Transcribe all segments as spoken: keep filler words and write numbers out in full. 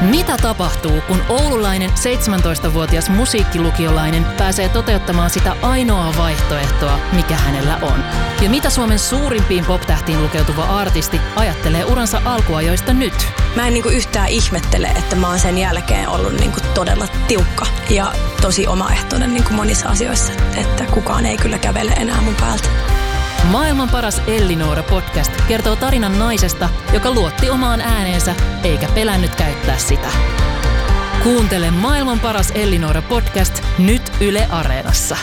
Mitä tapahtuu, kun oululainen seitsemäntoistavuotias musiikkilukiolainen pääsee toteuttamaan sitä ainoaa vaihtoehtoa, mikä hänellä on? Ja mitä Suomen suurimpiin pop-tähtiin lukeutuva artisti ajattelee uransa alkuajoista nyt? Mä en niinku yhtään ihmettele, että mä oon sen jälkeen ollut niinku todella tiukka ja tosi omaehtoinen niinku monissa asioissa, että kukaan ei kyllä kävele enää mun päältä. Maailman paras Ellinora-podcast kertoo tarinan naisesta, joka luotti omaan ääneensä eikä pelännyt käyttää sitä. Kuuntele Maailman paras Ellinora-podcast nyt Yle Areenassa.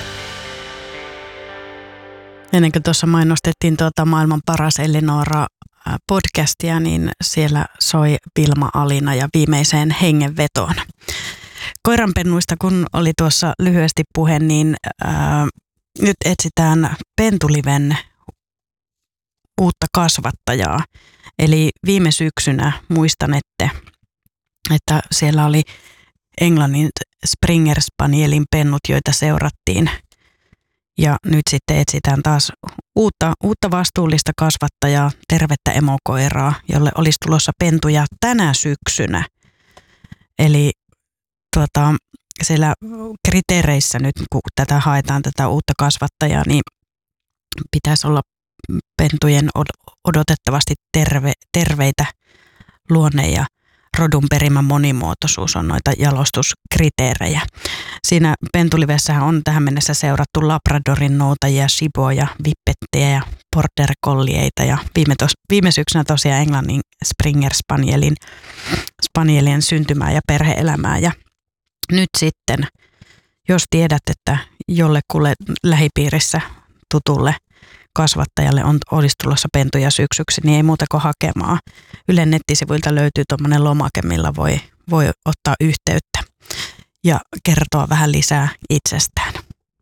Ennen kuin tuossa mainostettiin tuota Maailman paras Ellinora-podcastia, niin siellä soi Vilma Alina ja viimeiseen hengenvetoon. Koiranpennuista kun oli tuossa lyhyesti puhe, niin ää, nyt etsitään Pentuliven uutta kasvattajaa. Eli viime syksynä muistanette, että siellä oli Englannin Springer Spanielin pennut, joita seurattiin. Ja nyt sitten etsitään taas uutta, uutta vastuullista kasvattajaa, tervettä emokoiraa, jolle olisi tulossa pentuja tänä syksynä. Eli tuota, siellä kriteereissä nyt, kun tätä haetaan, tätä uutta kasvattajaa, niin pitäisi olla pentujen odotettavasti terve, terveitä luonne- ja rodun perimä monimuotoisuus on noita jalostuskriteerejä. Siinä Pentulivessähän on tähän mennessä seurattu Labradorin noutajia, shiboja, vippettejä ja border collieita ja viime, tos, viime syksynä tosiaan Englannin Springer Spanielin, Spanielien syntymää ja perhe-elämää. Ja nyt sitten, jos tiedät, että jollekulle lähipiirissä tutulle kasvattajalle on, olisi tulossa pentuja syksyksi, niin ei muuta kuin hakemaan. Ylen nettisivuilta löytyy tuommoinen lomake, millä voi, voi ottaa yhteyttä ja kertoa vähän lisää itsestään.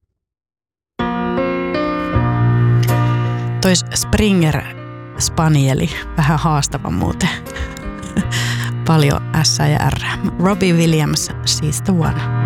Toi Springer Spanieli, vähän haastava muuten. Paljon S ja R. Robbie Williams, she's the one.